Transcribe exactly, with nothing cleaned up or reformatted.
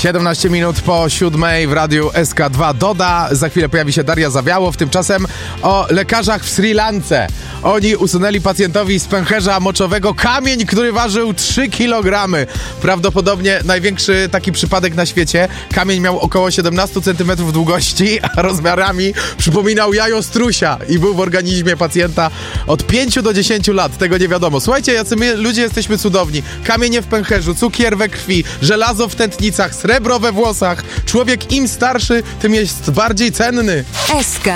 siedemnaście minut po siódmej w radiu S K dwa Doda. Za chwilę pojawi się Daria Zawiałow. Tymczasem o lekarzach w Sri Lance. Oni usunęli pacjentowi z pęcherza moczowego kamień, który ważył trzy kilogramy. Prawdopodobnie największy taki przypadek na świecie. Kamień miał około siedemnaście centymetrów długości, a rozmiarami przypominał jajo strusia i był w organizmie pacjenta od pięciu do dziesięciu lat. Tego nie wiadomo. Słuchajcie, jacy my ludzie jesteśmy cudowni. Kamienie w pęcherzu, cukier we krwi, żelazo w tętnicach, srebro we włosach. Człowiek im starszy, tym jest bardziej cenny. S K